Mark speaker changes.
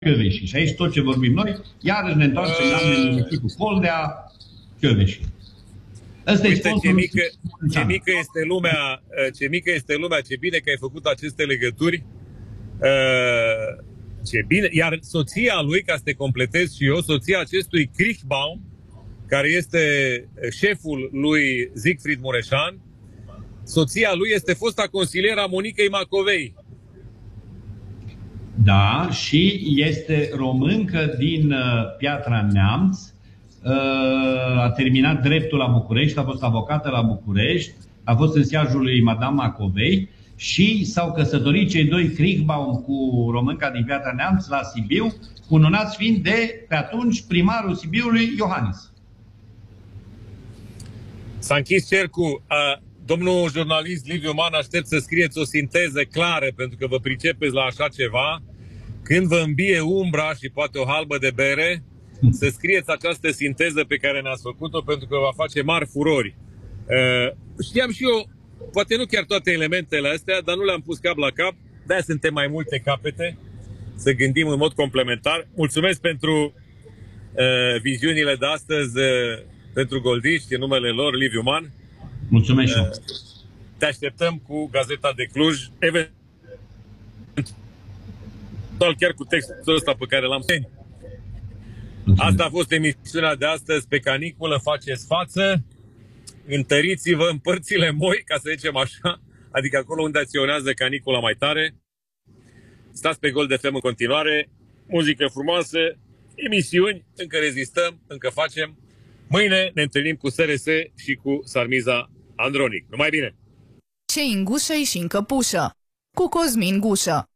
Speaker 1: Kövesi. Și aici tot ce vorbim noi, iarăși ne întoarcem la municipiul Coldea, Kövesi.
Speaker 2: Uite ce mică este lumea, ce bine că ai făcut aceste legături. Ce bine. Iar soția lui, ca să te completez și eu, soția acestui Kriechbaum, care este șeful lui Siegfried Mureșan, soția lui este fosta consiliera Monicăi Macovei.
Speaker 1: Da, și este româncă din Piatra Neamț, a terminat dreptul la București, a fost avocată la București, a fost în siajul lui Madame Macovei și s-au căsătorit cei doi Kriechbaum cu românca din Piatra Neamț la Sibiu, cununați fiind de, pe atunci, primarul Sibiului, Iohannis.
Speaker 2: S-a închis cercul. Domnul jurnalist Liviu Man, aștept să scrieți o sinteză clară, pentru că vă pricepeți la așa ceva. Când vă îmbie umbra și poate o halbă de bere, să scrieți această sinteză pe care ne-ați făcut-o, pentru că va face mari furori. Știam și eu, poate nu chiar toate elementele astea, dar nu le-am pus cap la cap. De-aia suntem mai multe capete, să gândim în mod complementar. Mulțumesc pentru viziunile de astăzi, pentru goldiști, în numele lor, Liviu Man.
Speaker 1: Mulțumesc.
Speaker 2: Te așteptăm cu Gazeta de Cluj, eventual chiar cu textul ăsta pe care l-am scris. Asta a fost emisiunea de astăzi. Pe caniculă faceți față, întăriți-vă în părțile moi, ca să zicem așa, adică acolo unde acționează canicula mai tare. Stați pe Gold FM în continuare, muzică frumoasă, emisiuni, încă rezistăm, încă facem. Mâine ne întâlnim cu SRS și cu Sarmiza Andronic. Numai bine!
Speaker 3: Ce în gușă și în căpușă, cu Cosmin Gușă.